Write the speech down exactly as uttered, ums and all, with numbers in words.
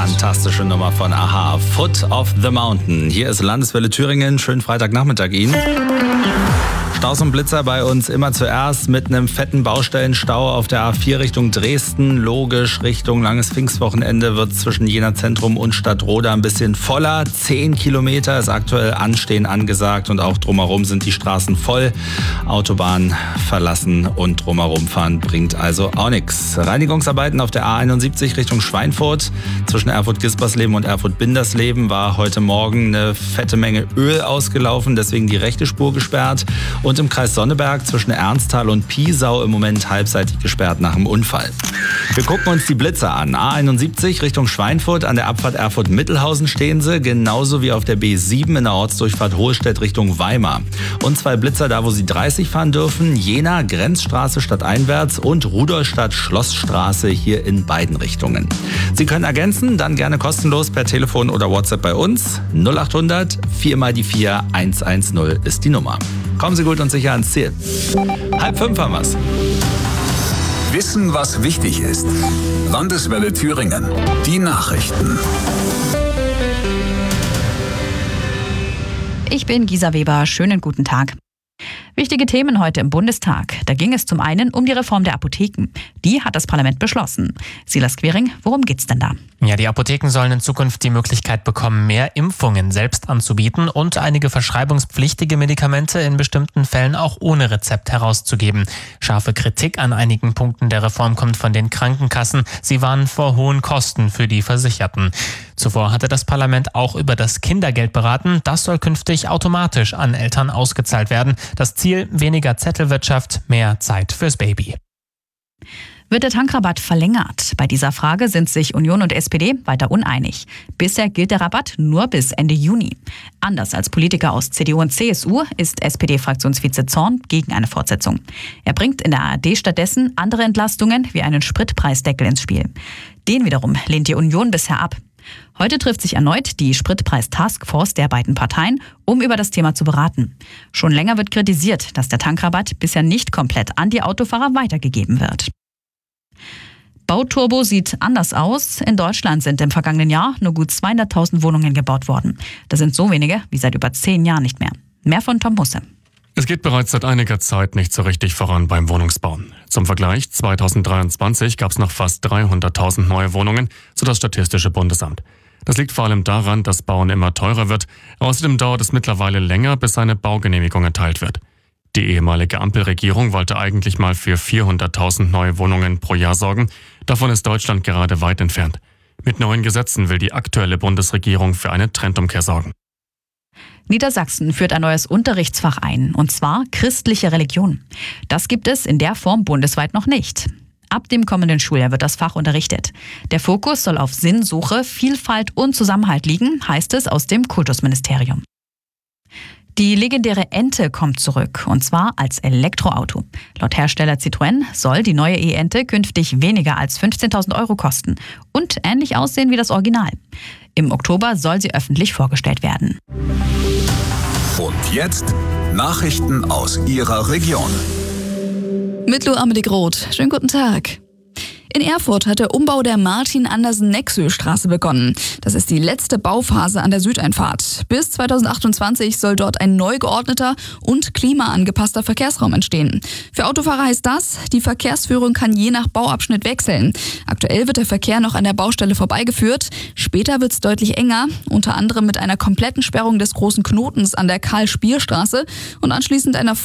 Fantastische Nummer von Aha. Foot of the Mountain. Hier ist Landeswelle Thüringen. Schönen Freitagnachmittag Ihnen. Staus und Blitzer bei uns immer zuerst mit einem fetten Baustellenstau auf der A vier Richtung Dresden. Logisch, Richtung langes Pfingstwochenende wird zwischen Jena Zentrum und Stadtroda ein bisschen voller. Zehn Kilometer ist aktuell Anstehen angesagt und auch drumherum sind die Straßen voll. Autobahn verlassen und drumherum fahren bringt also auch nichts. Reinigungsarbeiten auf der A einundsiebzig Richtung Schweinfurt. Zwischen Erfurt-Gispersleben und Erfurt-Bindersleben war heute Morgen eine fette Menge Öl ausgelaufen, deswegen die rechte Spur gesperrt. Und im Kreis Sonneberg zwischen Ernsthal und Piesau im Moment halbseitig gesperrt nach dem Unfall. Wir gucken uns die Blitzer an. A einundsiebzig Richtung Schweinfurt, an der Abfahrt Erfurt-Mittelhausen stehen sie, genauso wie auf der B sieben in der Ortsdurchfahrt Hohlstedt Richtung Weimar. Und zwei Blitzer da, wo sie dreißig fahren dürfen, Jena Grenzstraße stadteinwärts und Rudolstadt Schlossstraße hier in beiden Richtungen. Sie können ergänzen, dann gerne kostenlos per Telefon oder WhatsApp bei uns. null acht hundert vier mal die vier eins eins null ist die Nummer. Kommen Sie gut und sicher ans Ziel. Halb fünf haben wir's. Wissen, was wichtig ist. Landeswelle Thüringen. Die Nachrichten. Ich bin Gisa Weber. Schönen guten Tag. Wichtige Themen heute im Bundestag. Da ging es zum einen um die Reform der Apotheken. Die hat das Parlament beschlossen. Silas Quering, worum geht's denn da? Ja, die Apotheken sollen in Zukunft die Möglichkeit bekommen, mehr Impfungen selbst anzubieten und einige verschreibungspflichtige Medikamente in bestimmten Fällen auch ohne Rezept herauszugeben. Scharfe Kritik an einigen Punkten der Reform kommt von den Krankenkassen. Sie warnen vor hohen Kosten für die Versicherten. Zuvor hatte das Parlament auch über das Kindergeld beraten. Das soll künftig automatisch an Eltern ausgezahlt werden. Das Ziel: weniger Zettelwirtschaft, mehr Zeit fürs Baby. Wird der Tankrabatt verlängert? Bei dieser Frage sind sich Union und S P D weiter uneinig. Bisher gilt der Rabatt nur bis Ende Juni. Anders als Politiker aus C D U und C S U ist S P D-Fraktionsvize Zorn gegen eine Fortsetzung. Er bringt in der A R D stattdessen andere Entlastungen wie einen Spritpreisdeckel ins Spiel. Den wiederum lehnt die Union bisher ab. Heute trifft sich erneut die Spritpreis-Taskforce der beiden Parteien, um über das Thema zu beraten. Schon länger wird kritisiert, dass der Tankrabatt bisher nicht komplett an die Autofahrer weitergegeben wird. Bauturbo sieht anders aus. In Deutschland sind im vergangenen Jahr nur gut zweihunderttausend Wohnungen gebaut worden. Das sind so wenige wie seit über zehn Jahren nicht mehr. Mehr von Tom Husse. Es geht bereits seit einiger Zeit nicht so richtig voran beim Wohnungsbau. Zum Vergleich, zweitausenddreiundzwanzig gab es noch fast dreihunderttausend neue Wohnungen, so das Statistische Bundesamt. Das liegt vor allem daran, dass Bauen immer teurer wird. Außerdem dauert es mittlerweile länger, bis eine Baugenehmigung erteilt wird. Die ehemalige Ampelregierung wollte eigentlich mal für vierhunderttausend neue Wohnungen pro Jahr sorgen. Davon ist Deutschland gerade weit entfernt. Mit neuen Gesetzen will die aktuelle Bundesregierung für eine Trendumkehr sorgen. Niedersachsen führt ein neues Unterrichtsfach ein, und zwar christliche Religion. Das gibt es in der Form bundesweit noch nicht. Ab dem kommenden Schuljahr wird das Fach unterrichtet. Der Fokus soll auf Sinnsuche, Vielfalt und Zusammenhalt liegen, heißt es aus dem Kultusministerium. Die legendäre Ente kommt zurück, und zwar als Elektroauto. Laut Hersteller Citroën soll die neue E-Ente künftig weniger als fünfzehntausend Euro kosten und ähnlich aussehen wie das Original. Im Oktober soll sie öffentlich vorgestellt werden. Und jetzt Nachrichten aus Ihrer Region. Mit Lou Amelie Roth. Schönen guten Tag. In Erfurt hat der Umbau der Martin-Andersen-Nexö-Straße begonnen. Das ist die letzte Bauphase an der Südeinfahrt. Bis zweitausendachtundzwanzig soll dort ein neu geordneter und klimaangepasster Verkehrsraum entstehen. Für Autofahrer heißt das, die Verkehrsführung kann je nach Bauabschnitt wechseln. Aktuell wird der Verkehr noch an der Baustelle vorbeigeführt. Später wird es deutlich enger, unter anderem mit einer kompletten Sperrung des großen Knotens an der Karl-Spier-Straße und anschließend einer